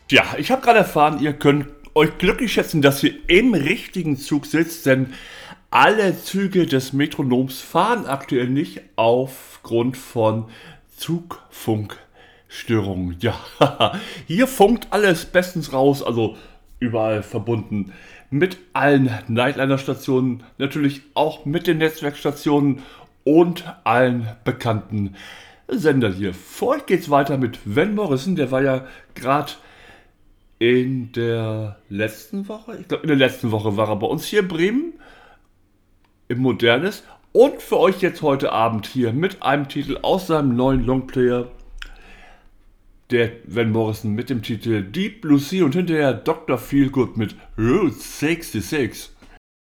Ja, ich habe gerade erfahren, ihr könnt euch glücklich schätzen, dass ihr im richtigen Zug sitzt, denn alle Züge des Metronoms fahren aktuell nicht aufgrund von Zugfunkstörungen. Ja, hier funkt alles bestens raus, also überall verbunden mit allen Nightliner-Stationen, natürlich auch mit den Netzwerkstationen und allen bekannten Sendern hier. Für euch geht's weiter mit Van Morrison, der war ja gerade in der letzten Woche, ich glaube in der letzten Woche war er bei uns hier in Bremen im Modernes und für euch jetzt heute Abend hier mit einem Titel aus seinem neuen Longplayer, der Van Morrison mit dem Titel Deep Blue Sea und hinterher Dr. Feelgood mit Route 66.